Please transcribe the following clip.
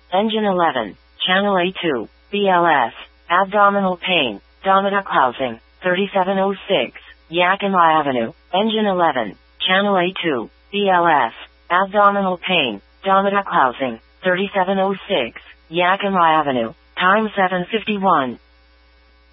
Engine 11, Channel A2, BLS, abdominal pain, Dominica Housing, 3706, Yakima Avenue. Engine 11, Channel A2, BLS, abdominal pain, Dominica Housing, 3706, Yakima Avenue. Time 7:51.